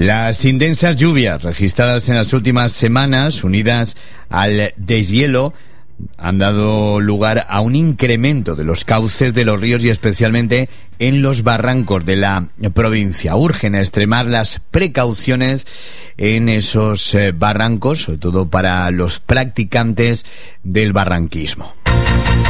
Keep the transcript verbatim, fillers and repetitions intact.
Las intensas lluvias registradas en las últimas semanas, unidas al deshielo, han dado lugar a un incremento de los cauces de los ríos y especialmente en los barrancos de la provincia. Urgen extremar las precauciones en esos eh, barrancos, sobre todo para los practicantes del barranquismo.